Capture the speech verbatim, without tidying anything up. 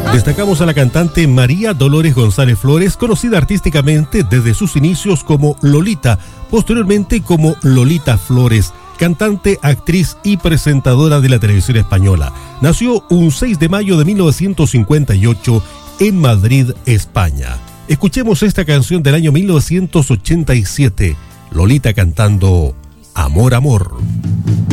Destacamos a la cantante María Dolores González Flores, conocida artísticamente desde sus inicios como Lolita, posteriormente como Lolita Flores, cantante, actriz y presentadora de la televisión española. Nació un seis de mayo de mil novecientos cincuenta y ocho en Madrid, España. Escuchemos esta canción del año mil novecientos ochenta y siete, Lolita cantando Amor, Amor.